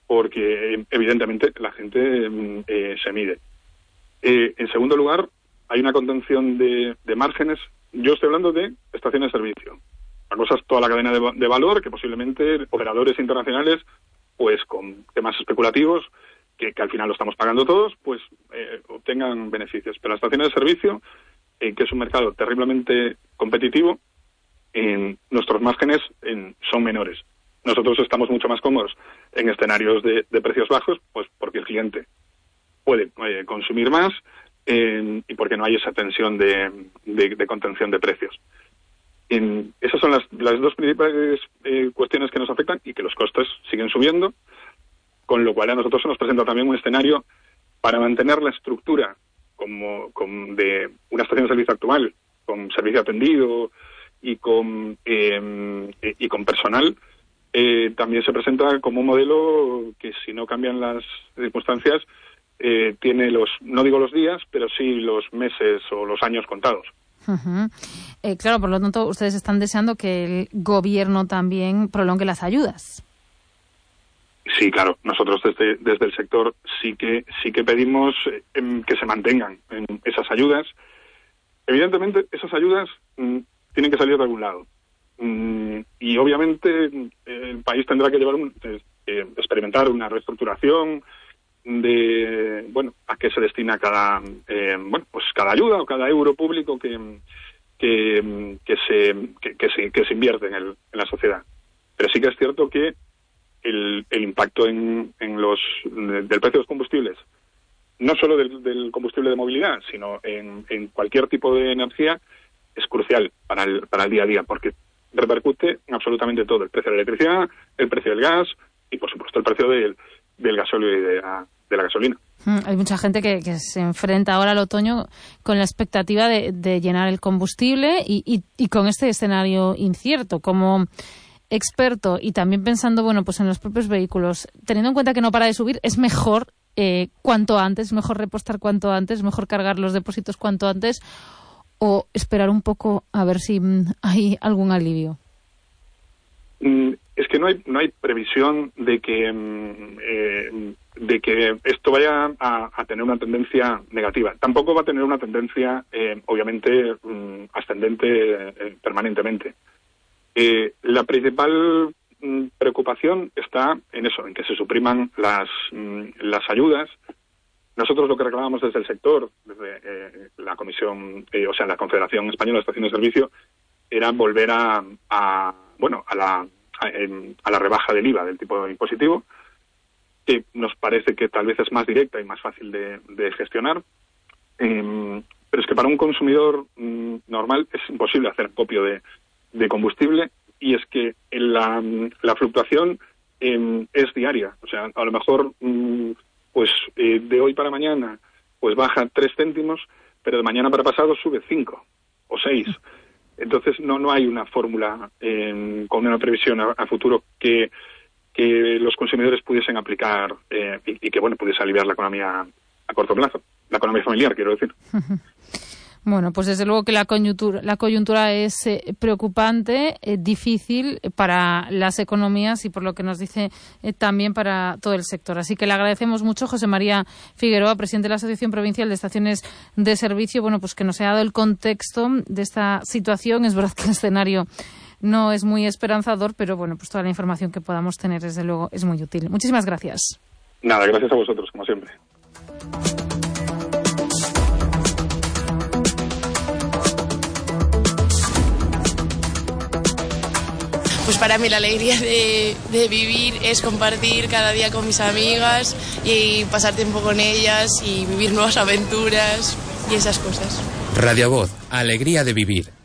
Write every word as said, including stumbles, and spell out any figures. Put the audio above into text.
porque evidentemente la gente eh, se mide. Eh, en segundo lugar, hay una contención de, de márgenes. Yo estoy hablando de estaciones de servicio. La cosa es toda la cadena de, de valor, que posiblemente operadores internacionales, pues con temas especulativos, que, que al final lo estamos pagando todos, pues eh, obtengan beneficios. Pero las estaciones de servicio, eh, que es un mercado terriblemente competitivo, eh, nuestros márgenes eh, son menores. Nosotros estamos mucho más cómodos en escenarios de, de precios bajos, pues porque el cliente puede eh, consumir más eh, y porque no hay esa tensión de, de, de contención de precios. En, esas son las, las dos principales eh, cuestiones que nos afectan y que los costes siguen subiendo, con lo cual a nosotros se nos presenta también un escenario para mantener la estructura como, como de una estación de servicio actual, con servicio atendido y con, eh, y con personal. Eh, también se presenta como un modelo que, si no cambian las circunstancias, eh, tiene los, no digo los días, pero sí los meses o los años contados. Uh-huh. Eh, claro, por lo tanto, ustedes están deseando que el gobierno también prolongue las ayudas. Sí, claro. Nosotros desde, desde el sector sí que sí que pedimos eh, que se mantengan en esas ayudas. Evidentemente, esas ayudas mm, tienen que salir de algún lado. Mm, y obviamente eh, el país tendrá que llevar un, eh, experimentar una reestructuración de, bueno, a qué se destina cada, eh, bueno, pues cada ayuda o cada euro público que que, que se que, que se que se invierte en, el, en la sociedad. Pero sí que es cierto que el, el impacto en, en los del precio de los combustibles, no solo del, del combustible de movilidad, sino en, en cualquier tipo de energía, es crucial para el para el día a día, porque repercute en absolutamente todo: el precio de la electricidad, el precio del gas y, por supuesto, el precio del del gasóleo y de la, de la gasolina. Mm, hay mucha gente que, que se enfrenta ahora al otoño con la expectativa de, de llenar el combustible y, y, y con este escenario incierto. Como experto y también pensando, bueno, pues en los propios vehículos, teniendo en cuenta que no para de subir, es mejor eh, cuanto antes, mejor repostar cuanto antes, mejor cargar los depósitos cuanto antes, o esperar un poco a ver si mm, hay algún alivio. Mm, es que no hay no hay previsión de que eh, de que esto vaya a, a tener una tendencia negativa. Tampoco va a tener una tendencia, eh, obviamente, mm, ascendente eh, permanentemente. Eh, la principal mm, preocupación está en eso, en que se supriman las mm, las ayudas. Nosotros lo que reclamamos desde el sector, desde eh, la Comisión, eh, o sea, la Confederación Española de Estaciones de Servicio, era volver a, a bueno, a la A, a la rebaja del I V A, del tipo impositivo, que nos parece que tal vez es más directa y más fácil de, de gestionar, eh, pero es que para un consumidor mm, normal es imposible hacer copio de, de combustible, y es que la, la fluctuación eh, es diaria. O sea, a lo mejor mm, pues eh, de hoy para mañana pues baja tres céntimos, pero de mañana para pasado sube cinco o seis. Entonces no no hay una fórmula eh, con una previsión a, a futuro que que los consumidores pudiesen aplicar eh, y, y que bueno pudiese aliviar la economía a corto plazo, la economía familiar, quiero decir. Bueno, pues desde luego que la coyuntura, la coyuntura es eh, preocupante, eh, difícil para las economías y, por lo que nos dice, eh, también para todo el sector. Así que le agradecemos mucho, José María Figueroa, presidente de la Asociación Provincial de Estaciones de Servicio, bueno, pues que nos haya dado el contexto de esta situación. Es verdad que el escenario no es muy esperanzador, pero bueno, pues toda la información que podamos tener, desde luego, es muy útil. Muchísimas gracias. Nada, gracias a vosotros, como siempre. Pues para mí la alegría de, de vivir es compartir cada día con mis amigas y pasar tiempo con ellas y vivir nuevas aventuras y esas cosas. Radio Voz, alegría de vivir.